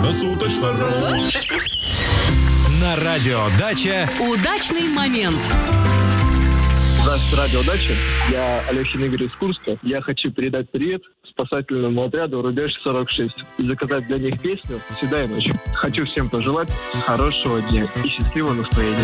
Круглосуточно. На радио «Дача» удачный момент. Здравствуйте, радио «Дача». Я Алехин Игорь из Курска. Я хочу передать привет спасательному отряду «Рубеж-46» и заказать для них песню «Всегда и ночью». Хочу всем пожелать хорошего дня и счастливого настроения.